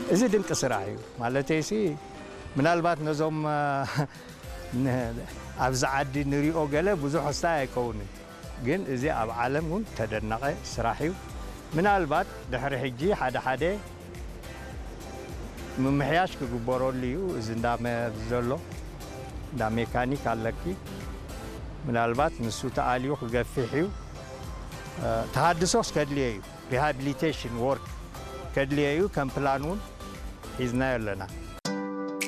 إذا دنك سراعي مالتي سي من البات نزوم أبز عدي نريو قلة بزوح استاي كوني جن إذا أب عالمون تدنقة سراحيو من البات دحر حجي حدا من محياش كجبروا ليو إذا دام زلوا دا ميكانيك علىكي من البات نسوت عليو خجفيحيو تحدثوس كدليو rehabilitation work كدليو كم بلانون إذن لنا